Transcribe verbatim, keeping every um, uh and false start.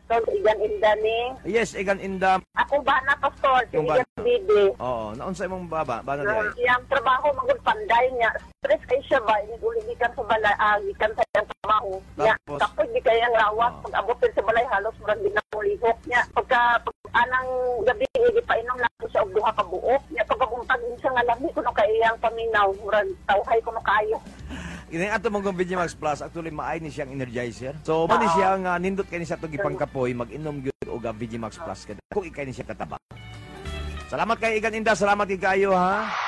Pastor, igan inda ni. Yes, igan inda. Ako ba na, Pastor? Si Yung ba- igan bibi. Oo, naunsa imong baba, ba na di Uh, ay? yung trabaho, magul panday niya. Stress kayo siya ba? Uli gikan sa balay, ah, gikan sa iyang trabaho. Niya, Tapos? kapoy di kayang rawas. Oh. Pag abutin sa balay, halos marang din na mulihok niya. Pagka, pag anang gabi, hindi pa inom lang siya og duha ka buok. Niya, pag abuntag siya nga lami, kuno kayang paminaw. Murag, tawhay kuno kayo. Ini ato mong Vigimax Plus actually maay ni siyang energizer. So man ni siya nga nindot kay ni sa tug ipangkapoy mag-inom gyud og Vigimax Plus kada. Kung ikay ni siya kataba. Salamat kay Igan Inda, salamat kay kayo ha.